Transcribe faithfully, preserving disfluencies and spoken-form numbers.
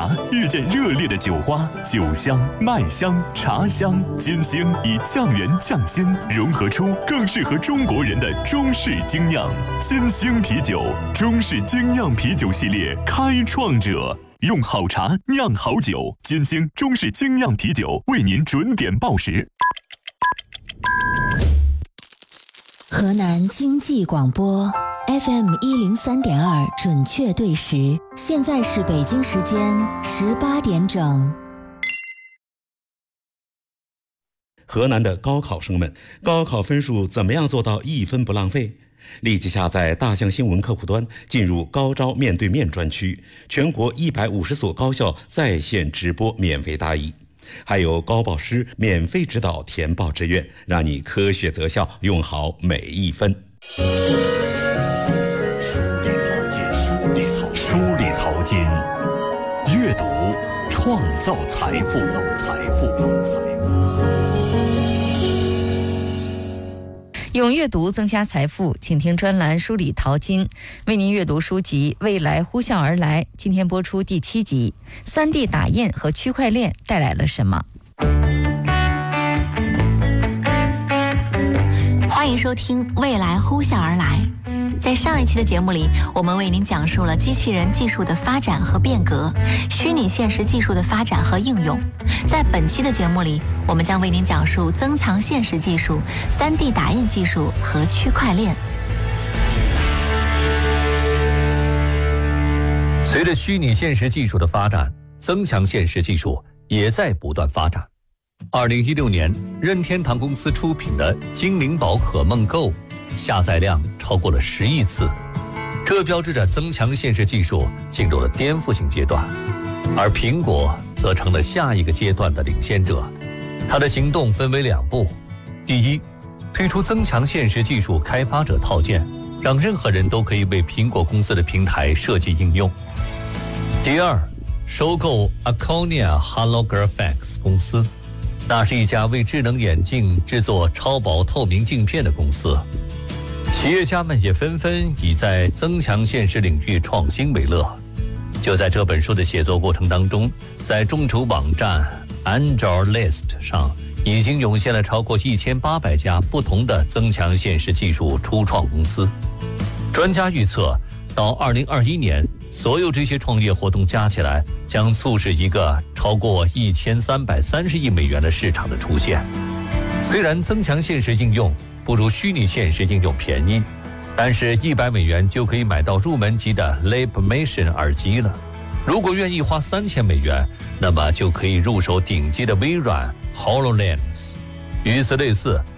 茶，遇见热烈的酒花，酒香、麦香、茶香。金星以匠人匠心，融合出更适合中国人的中式精酿。金星啤酒，中式精酿啤酒系列开创者。用好茶酿好酒，金星中式精酿啤酒为您准点报时。 河南经济广播 F M 一零三点二准确对时，现在是北京时间十八点整。 河南的高考生们，高考分数怎么样做到一分不浪费？立即下载大象新闻客户端，进入高招面对面专区，全国一百五十所高校在线直播免费答疑，还有高报师免费指导填报志愿，让你科学择校，用好每一分。 书里淘金，书里淘书里淘金，阅读创造财富，造财富，造财富。 用阅读增加财富，请听专栏《书里淘金》，为您阅读书籍《未来呼啸而来》。今天播出第七集，三 D 打印和区块链带来了什么？ 欢迎收听《未来呼啸而来》。在上一期的节目里，我们为您讲述了机器人技术的发展和变革，虚拟现实技术的发展和应用。在本期的节目里，我们将为您讲述增强现实技术、三 D 打印技术和区块链。 随着虚拟现实技术的发展，增强现实技术也在不断发展。二零一六年，任天堂公司出品的《精灵宝可梦 Go》下载量超过了十亿次，这标志着增强现实技术进入了颠覆性阶段，而苹果则成了下一个阶段的领先者。它的行动分为两步：第一，推出增强现实技术开发者套件，让任何人都可以为苹果公司的平台设计应用；第二，收购 Aconia Holographics 公司，那是一家为智能眼镜制作超薄透明镜片的公司。企业家们也纷纷以在增强现实领域创新为乐。就在这本书的写作过程当中，在众筹网站 AngelList 上已经涌现了超过一千八百家不同的增强现实技术初创公司。专家预测，到二零二一年，所有这些创业活动加起来，将促使一个超过一千三百三十亿美元的市场的出现。虽然增强现实应用不如虚拟现实应用便宜，但是一百美元就可以买到入门级的 LabMation 耳机了。如果愿意花三千美元，那么就可以入手顶级的微软 HoloLens。与此类似，